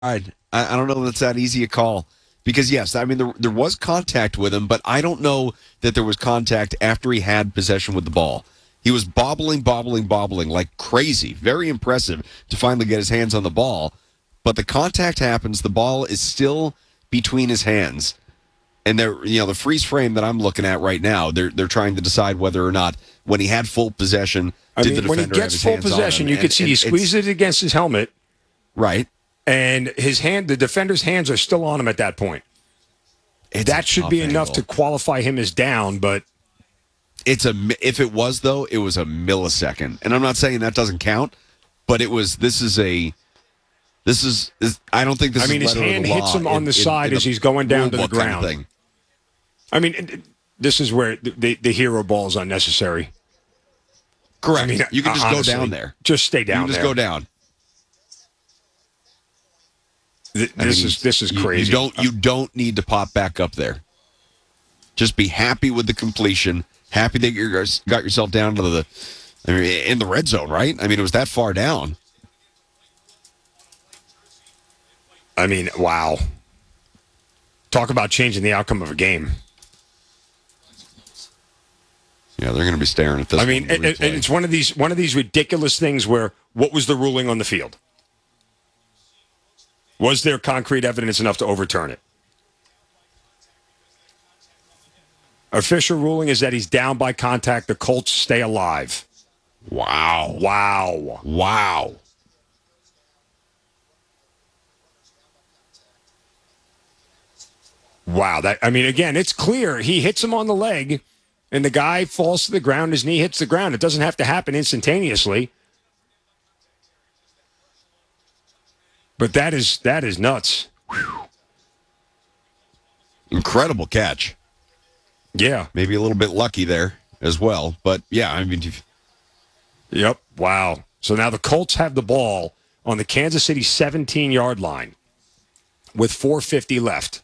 I don't know if that's that easy a call. Because, yes, I mean, there was contact with him, but I don't know that there was contact after he had possession with the ball. He was bobbling like crazy. Very impressive to finally get his hands on the ball. But the contact happens. The ball is still between his hands. And the freeze frame that I'm looking at right now, they're trying to decide whether or not when he had full possession, did the defender when he have gets his full hands on possession, him? you could see he squeezed it against his helmet. Right. And the defender's hands are still on him at that point. That should be enough to qualify him as down, but if it was, though, it was a millisecond. And I'm not saying that doesn't count, but I don't think this is his hand hits him on the side as he's going down to the ground. Kind of I mean, this is where the hero ball is unnecessary. Correct. I mean, you can just honestly, go down there. Just stay down there. Go down. This is crazy. You don't need to pop back up there. Just be happy with the completion. Happy that you got yourself down to in the red zone, right? I mean, it was that far down. I mean, wow. Talk about changing the outcome of a game. Yeah, they're going to be staring at this. I mean, and it's one of these ridiculous things where what was the ruling on the field? Was there concrete evidence enough to overturn it? Official ruling is that he's down by contact. The Colts stay alive. Wow. Wow. Again, it's clear. He hits him on the leg, and the guy falls to the ground. His knee hits the ground. It doesn't have to happen instantaneously. But that is nuts. Whew. Incredible catch. Yeah. Maybe a little bit lucky there as well. But, yeah, I mean. Yep. Wow. So now the Colts have the ball on the Kansas City 17-yard line with 4:50 left.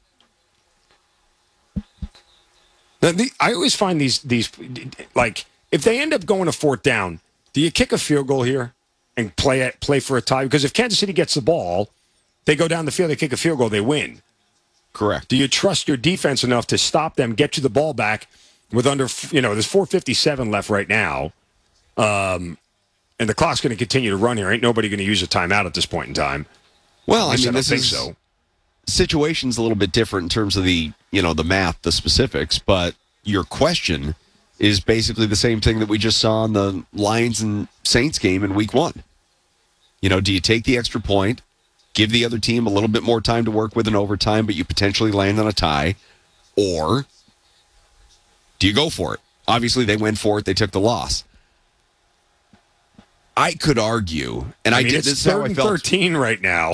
Now, I always find these like, if they end up going to fourth down, do you kick a field goal here and play for a tie? Because if Kansas City gets the ball, they go down the field, they kick a field goal, they win. Correct. Do you trust your defense enough to stop them, get you the ball back with there's 4:57 left right now, and the clock's going to continue to run here. Ain't nobody going to use a timeout at this point in time. Well, I don't think so. Situation's a little bit different in terms of the math, the specifics, but your question is basically the same thing that we just saw in the Lions and Saints game in week 1. Do you take the extra point, give the other team a little bit more time to work with in overtime, but you potentially land on a tie, or do you go for it? Obviously, they went for it. They took the loss. I could argue, and I did. It's this is how I felt. 13 right now.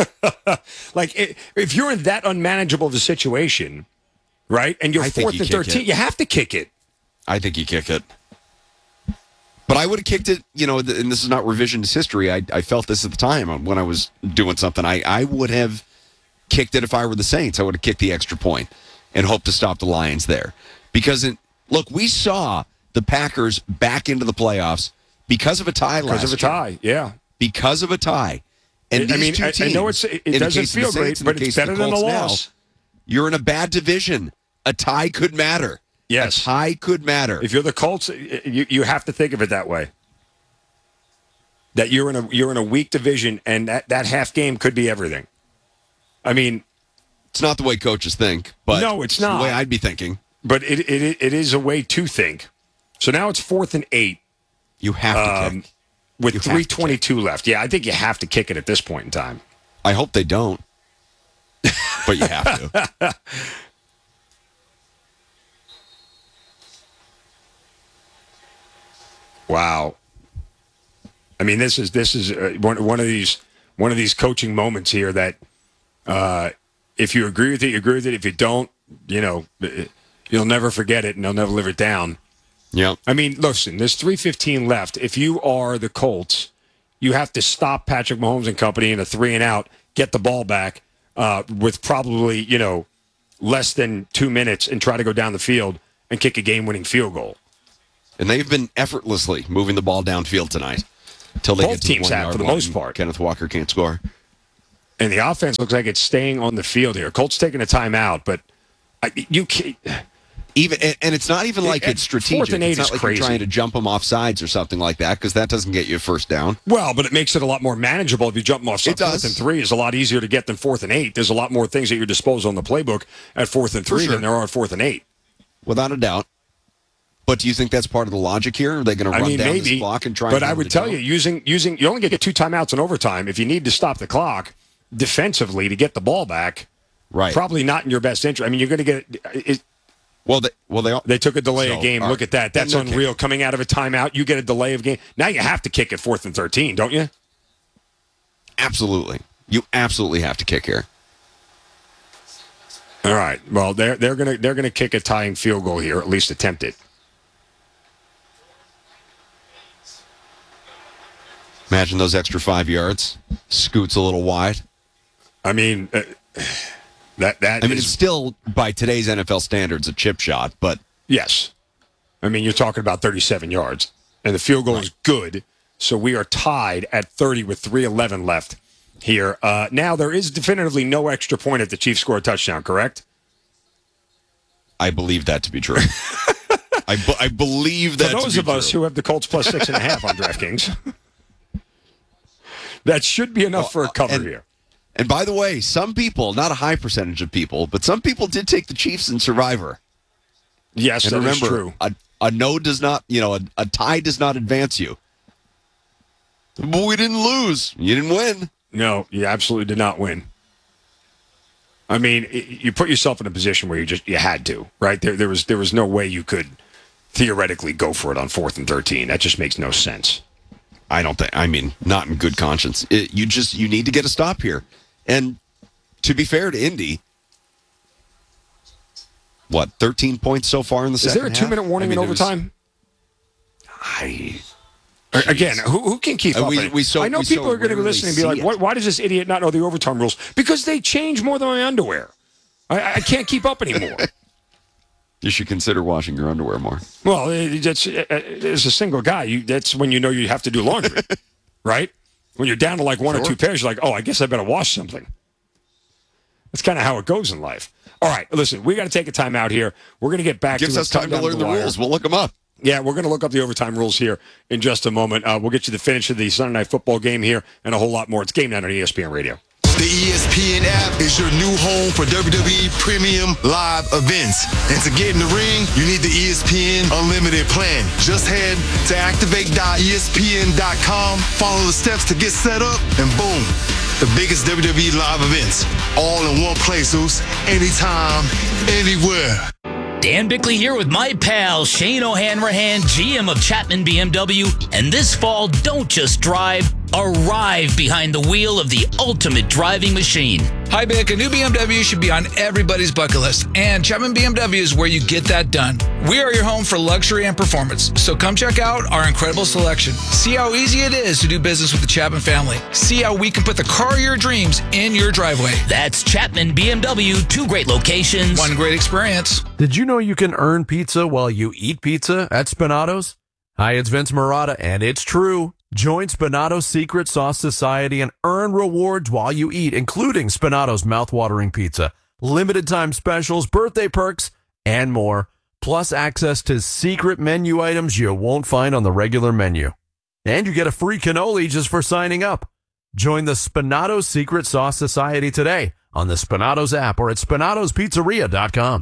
If you're in that unmanageable of a situation, right, and you're 4th and 13, you have to kick it. I think you kick it. But I would have kicked it, and this is not revisionist history. I felt this at the time when I was doing something. I would have kicked it if I were the Saints. I would have kicked the extra point and hoped to stop the Lions there. Because, look, we saw the Packers back into the playoffs because of a tie last year. Because of a tie, yeah. Because of a tie. And I know it doesn't feel great, but it's better than a loss. You're in a bad division. A tie could matter. Yes. A tie could matter. If you're the Colts, you have to think of it that way. That you're in a weak division, and that half game could be everything. I mean, it's not the way coaches think, but no, it's not the way I'd be thinking. But it is a way to think. So now it's 4th and 8. You have to kick. With 3:22 left. Yeah, I think you have to kick it at this point in time. I hope they don't. But you have to. Wow. I mean, this is one of these coaching moments here that if you agree with it, you agree with it. If you don't, you'll never forget it and they'll never live it down. Yeah. I mean, listen, there's 3:15 left. If you are the Colts, you have to stop Patrick Mahomes and company in a 3-and-out, get the ball back with probably, less than 2 minutes and try to go down the field and kick a game-winning field goal. And they've been effortlessly moving the ball downfield tonight until they Both get to teams the 1 have, yard for the line. most part. Kenneth Walker can't score. And the offense looks like it's staying on the field here. Colts taking a timeout, but you can't. And it's not even like it's strategic. 4th and 8 it's not is like crazy. You're trying to jump them off sides or something like that, because that doesn't get you a first down. Well, but it makes it a lot more manageable if you jump them off. It does. 4th and 3 is a lot easier to get than 4th and 8. There's a lot more things at your disposal in the playbook at 4th and 3 than there are at 4th and 8. Without a doubt. But do you think that's part of the logic here? Are they going to run down this clock and try? But I would tell you, using you only get 2 timeouts in overtime. If you need to stop the clock defensively to get the ball back, right? Probably not in your best interest. I mean, you're going to get it. They took a delay of game. Look at that. That's unreal. Coming out of a timeout, you get a delay of game. Now you have to kick at 4th and 13, don't you? Absolutely. You absolutely have to kick here. All right. Well, they're gonna kick a tying field goal here, at least attempt it. Imagine those extra 5 yards. Scoots a little wide. I mean, it's still, by today's NFL standards, a chip shot, but... Yes. I mean, you're talking about 37 yards, and the field goal is good, so we are tied at 30 with 3:11 left here. Now, there is definitively no extra point if the Chiefs score a touchdown, correct? I believe that to be true. I believe that to be true. For those of us who have the Colts plus 6.5 on DraftKings, that should be enough for a cover here. And by the way, some people, not a high percentage of people, but some people did take the Chiefs in Survivor. Yes, and that remember, is true. A no does not, a tie does not advance you. But we didn't lose. You didn't win. No, you absolutely did not win. I mean, you put yourself in a position where you had to, right? There was no way you could theoretically go for it on 4th and 13. That just makes no sense. Not in good conscience. You need to get a stop here. And to be fair to Indy, 13 points so far in the second half? Is there a 2-minute warning in overtime? Again, who can keep up? I know people are going to be listening and be like, why does this idiot not know the overtime rules? Because they change more than my underwear. I can't keep up anymore. You should consider washing your underwear more. Well, as a single guy, that's when you know you have to do laundry, right? When you're down to like one or two pairs, you're like, oh, I guess I better wash something. That's kind of how it goes in life. All right, listen, we got to take a time out here. We're going to get back to it. Gives us time to learn the rules. We'll look them up. Yeah, we're going to look up the overtime rules here in just a moment. We'll get you the finish of the Sunday Night Football game here and a whole lot more. It's Game Night on ESPN Radio. The ESPN app is your new home for WWE Premium Live events. And to get in the ring, you need the ESPN Unlimited plan. Just head to activate.espn.com, follow the steps to get set up, and boom, the biggest WWE live events, all in one place, Zeus. Anytime, anywhere. Dan Bickley here with my pal Shane O'Hanrahan, GM of Chapman BMW. And this fall, don't just drive, arrive behind the wheel of the ultimate driving machine. Hi, Bick. A new BMW should be on everybody's bucket list, and Chapman BMW is where you get that done. We are your home for luxury and performance, so come check out our incredible selection. See how easy it is to do business with the Chapman family. See how we can put the car of your dreams in your driveway. That's Chapman BMW, 2 great locations, 1 great experience. Did you know you can earn pizza while you eat pizza at Spinato's? Hi, it's Vince Marotta, and it's true. Join Spinato's Secret Sauce Society and earn rewards while you eat, including Spinato's mouthwatering pizza, limited time specials, birthday perks, and more, plus access to secret menu items you won't find on the regular menu. And you get a free cannoli just for signing up. Join the Spinato's Secret Sauce Society today on the Spinato's app or at spinatospizzeria.com.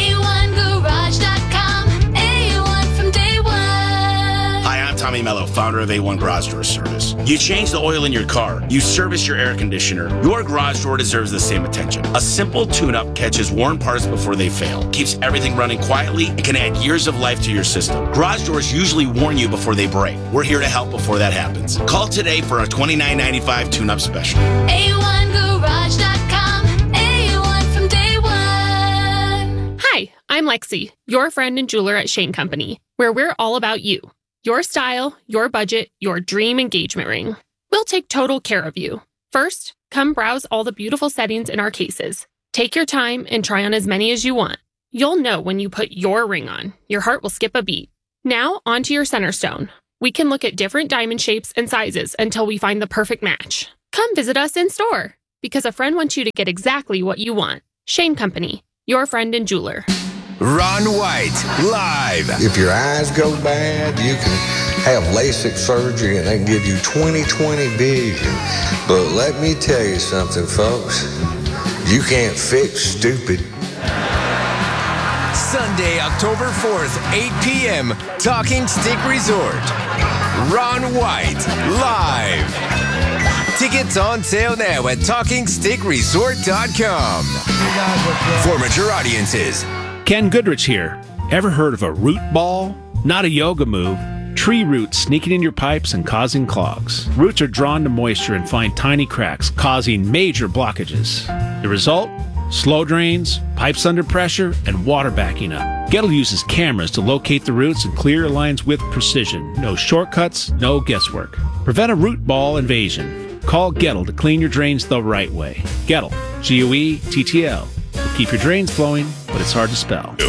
A1Garage.com. A1 from day one. Hi, I'm Tommy Mello, founder of A1 Garage Door Service. You change the oil in your car. You service your air conditioner. Your garage door deserves the same attention. A simple tune-up catches worn parts before they fail, keeps everything running quietly, and can add years of life to your system. Garage doors usually warn you before they break. We're here to help before that happens. Call today for a $29.95 tune-up special. A1Garage.com. A1 from day one. Hi, I'm Lexi, your friend and jeweler at Shane Company, where we're all about you. Your style, your budget, your dream engagement ring. We'll take total care of you. First, come browse all the beautiful settings in our cases. Take your time and try on as many as you want. You'll know when you put your ring on. Your heart will skip a beat. Now, onto your center stone. We can look at different diamond shapes and sizes until we find the perfect match. Come visit us in store. because a friend wants you to get exactly what you want. Shane Company, your friend and jeweler. Ron White, live. If your eyes go bad, you can have LASIK surgery and they can give you 20/20 vision. But let me tell you something, folks. You can't fix stupid. Sunday, October 4th, 8 p.m., Talking Stick Resort. Ron White, live. Tickets on sale now at TalkingStickResort.com. For mature audiences. Ken Goodrich here. Ever heard of a root ball? Not a yoga move. Tree roots sneaking in your pipes and causing clogs. Roots are drawn to moisture and find tiny cracks, causing major blockages. The result? Slow drains, pipes under pressure, and water backing up. Gettle uses cameras to locate the roots and clear your lines with precision. No shortcuts, no guesswork. Prevent a root ball invasion. Call Gettle to clean your drains the right way. Gettle, G-O-E-T-T-L. Keep your drains flowing, but it's hard to spell.